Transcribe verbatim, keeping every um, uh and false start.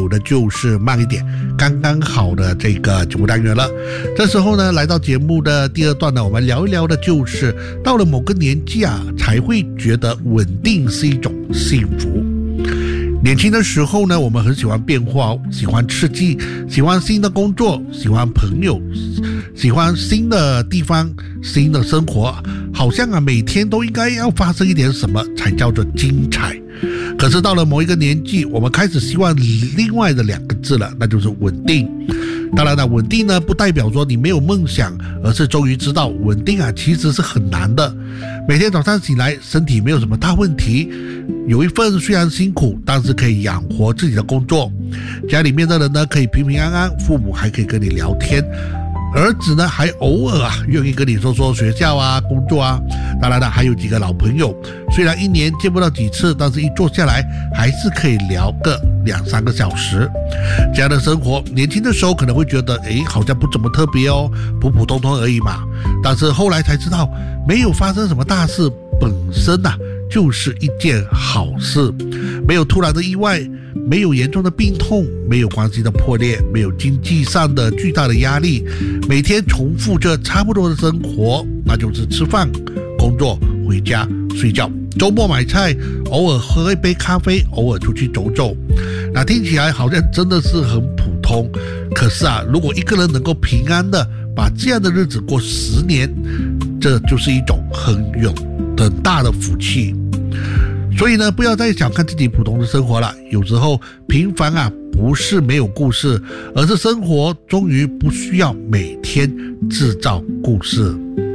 的就是慢一点刚刚好的这个节目单元了。这时候呢，来到节目的第二段呢，我们聊一聊的就是到了某个年纪啊，才会觉得稳定是一种幸福。年轻的时候呢，我们很喜欢变化，喜欢刺激，喜欢新的工作，喜欢朋友，喜欢新的地方，新的生活，好像啊每天都应该要发生一点什么才叫做精彩。可是到了某一个年纪，我们开始希望另外的两个字了，那就是稳定。当然了，稳定呢不代表说你没有梦想，而是终于知道稳定啊其实是很难的。每天早上醒来，身体没有什么大问题，有一份虽然辛苦但是可以养活自己的工作，家里面的人呢可以平平安安，父母还可以跟你聊天，儿子呢还偶尔啊愿意跟你说说学校啊工作啊。当然了，还有几个老朋友，虽然一年见不到几次，但是一坐下来还是可以聊个两三个小时。这样的生活，年轻的时候可能会觉得诶好像不怎么特别哦，普普通通而已嘛。但是后来才知道，没有发生什么大事本身啊就是一件好事。没有突然的意外，没有严重的病痛，没有关系的破裂，没有经济上的巨大的压力，每天重复着差不多的生活，那就是吃饭、工作、回家、睡觉，周末买菜，偶尔喝一杯咖啡，偶尔出去走走。那听起来好像真的是很普通，可是啊，如果一个人能够平安的把这样的日子过十年，这就是一种很有很大的福气。所以呢，不要再小看自己普通的生活了。有时候平凡啊，不是没有故事，而是生活终于不需要每天制造故事。